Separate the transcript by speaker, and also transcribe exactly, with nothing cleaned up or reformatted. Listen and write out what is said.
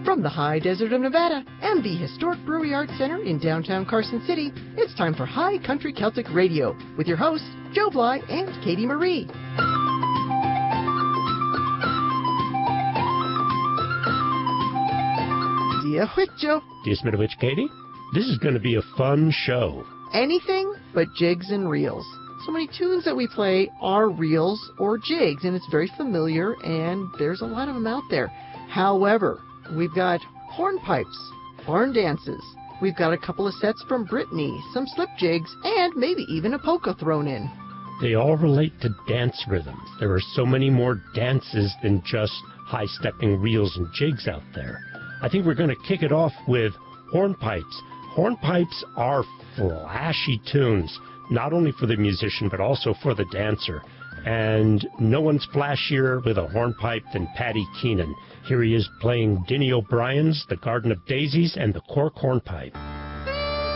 Speaker 1: From the high desert of Nevada and the historic Brewery Arts Center in downtown Carson City, it's time for High Country Celtic Radio with your hosts, Joe Bly and Katie Marie. Dear which, Joe?
Speaker 2: Dear Smitowich, Katie? This is going to be a fun show.
Speaker 1: Anything but jigs and reels. So many tunes that we play are reels or jigs, and it's very familiar, and there's a lot of them out there. However, we've got hornpipes, barn dances, we've got a couple of sets from Brittany, some slip jigs, and maybe even a polka thrown in.
Speaker 2: They all relate to dance rhythms. There are so many more dances than just high-stepping reels and jigs out there. I think we're going to kick it off with hornpipes. Hornpipes are flashy tunes, not only for the musician, but also for the dancer. And no one's flashier with a hornpipe than Paddy Keenan. Here he is playing Dinny O'Brien's The Garden of Daisies and the Cork Hornpipe.